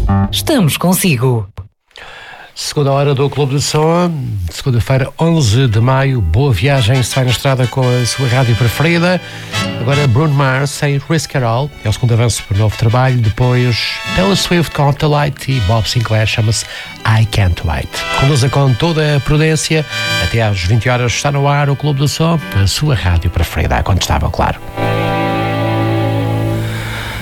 Estamos consigo. Segunda hora do Clube de Som, segunda-feira, 11 de maio. Boa viagem, se vai na estrada com a sua rádio preferida. Agora Bruno Mars sem Risk It All, é o segundo avanço para o novo trabalho. Depois Taylor Swift com Up the Light e Bob Sinclair, chama-se I Can't Wait. Conduza com toda a prudência. Até às 20 horas está no ar o Clube do Som, a sua rádio preferida, quando estava, claro.